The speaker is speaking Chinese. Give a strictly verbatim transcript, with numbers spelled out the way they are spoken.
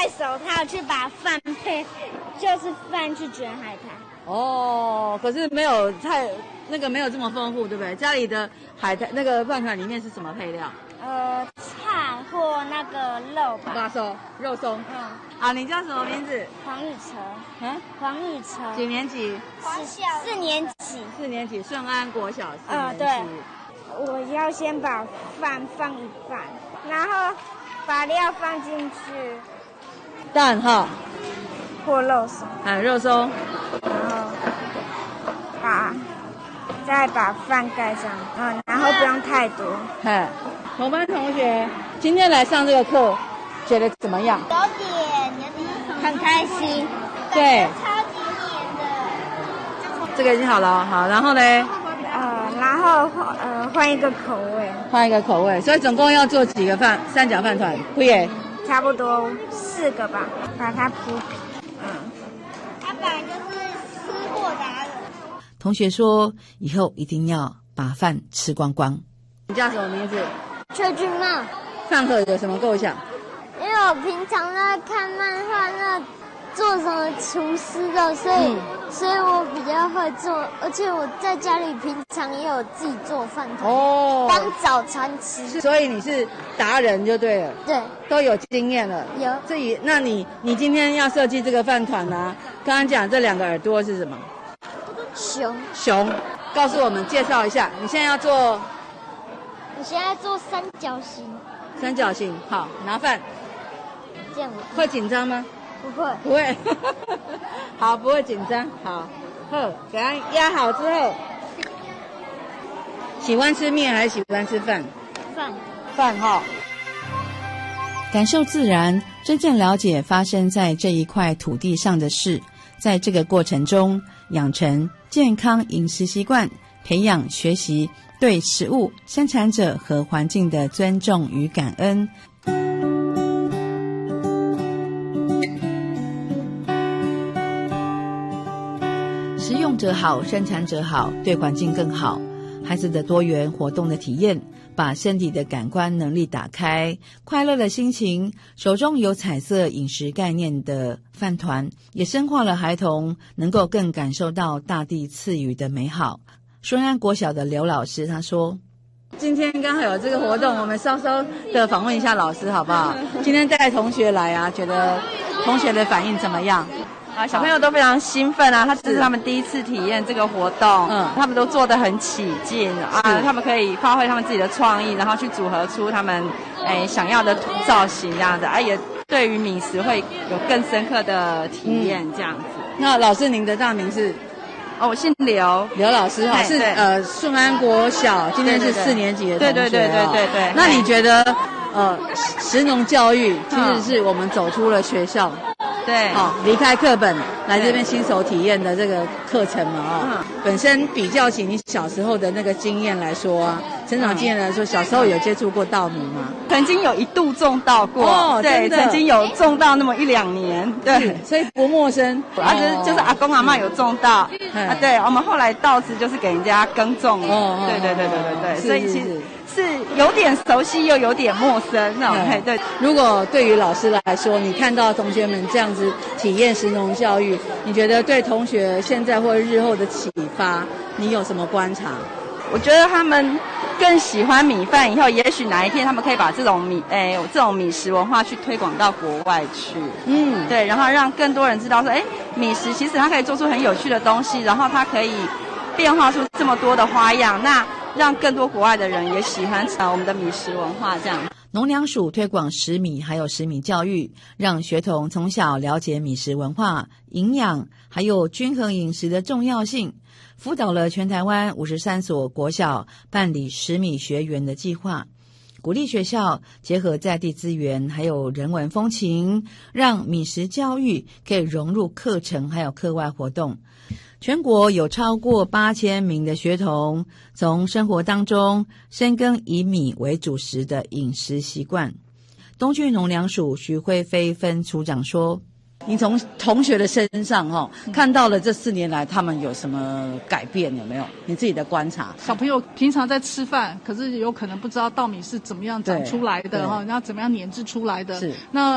手套去把饭配，就是饭去卷海苔。 哦，可是没有太那个没有这么丰富，对不对？家里的海苔那个饭团里面是什么配料？ 呃，菜或那个肉吧。 八松肉松。嗯。啊，你叫什么名字？ 黄雨成。 嗯， 黄雨成。 几年级？ 四四年级。 四年级，顺安国小四呃， 年级。 对。我要先把饭放一半，然后把料放进去。 蛋哈。 或肉松。 哎，肉松。 然后把再把饭盖上，嗯，然后不用太多。 哎，同班同学今天来上这个课，觉得怎么样？ 有点有点很开心， 对， 超级黏的。 这个已经好了，好，然后呢？ 呃，然后呃换一个口味， 换一个口味，所以总共要做几个饭三角饭团？不也？ 差不多四个吧，把它铺平。嗯，它本来就是吃货达人。 同学说以后一定要把饭吃光光。 你叫什么名字？ 邱君茂。 上课有什么构想？ 因为我平常在看漫画，那做什么厨师的，所以、嗯、所以我比较会做，而且我在家里平常也有自己做饭团哦，当早餐吃。 所以你是达人就对了， 对， 都有经验了。 有。 所以那你你今天要设计这个饭团啊？刚刚讲这两个耳朵是什么？ 熊。 熊，告诉我们介绍一下，你现在要做？ 我现在做三角形。 三角形，好，拿饭。 这样会紧张吗？ 不会， 不会。好，不会紧张。好，呵，给它压好之后，喜欢吃面还是喜欢吃饭？ 饭。 饭哈。 感受自然，真正了解发生在这一块土地上的事，在这个过程中养成健康饮食习惯，培养学习对食物、生产者和环境的尊重与感恩。食用者好，生产者好，对环境更好。孩子的多元活动的体验，把身体的感官能力打开，快乐的心情，手中有彩色饮食概念的饭团，也深化了孩童能够更感受到大地赐予的美好。顺安国小的刘老师他说， 今天刚好有这个活动，我们稍稍的访问一下老师好不好？今天带同学来啊，觉得同学的反应怎么样？ 啊，小朋友都非常兴奋啊！他这是他们第一次体验这个活动，嗯，他们都做得很起劲啊，他们可以发挥他们自己的创意，然后去组合出他们诶想要的造型这样子，啊，也对于米食会有更深刻的体验这样子。 嗯、那老师您的大名是？ 哦，我姓刘， 刘老师哈，是呃顺安国小，今天是四年级的同学， 对对对对对对。 那你觉得呃食农教育其实是我们走出了学校？ 对， 好、哦，离开课本来这边亲手体验的这个课程嘛，啊、哦，嗯、本身比较起你小时候的那个经验来说啊，成长经验来说，小时候有接触过稻米吗？ 曾经有一度种稻过， 哦， 对，曾经有种稻那么一两年，对， 所以不陌生。 啊，就是就是阿公阿嬷有种稻，啊，对，我们后来稻子就是给人家耕种，哦，对对对对对对，所以其实。是有点熟悉又有点陌生那种，嗯、对。 如果对于老师来说，你看到同学们这样子体验食农教育，你觉得对同学现在或日后的启发，你有什么观察？ 我觉得他们更喜欢米饭，以后也许哪一天他们可以把这种米，诶，这种米食文化去推广到国外去。嗯，对，然后让更多人知道说，哎，米食其实它可以做出很有趣的东西，然后它可以变化出这么多的花样。那让更多国外的人也喜欢我们的米食文化这样。 农粮署推广食米还有食米教育，让学童从小了解米食文化、营养还有均衡饮食的重要性，辅导了全台湾五十三所国小办理食米学园的计划，鼓励学校结合在地资源还有人文风情，让米食教育可以融入课程还有课外活动。全国有超过八千名的学童从生活当中深耕以米为主食的饮食习惯。东区农粮署徐慧菲分处长说， 你从同学的身上哦，看到了这四年来他们有什么改变？有没有你自己的观察？ 小朋友平常在吃饭，可是有可能不知道稻米是怎么样长出来的哈，然后怎么样碾制出来的。是那。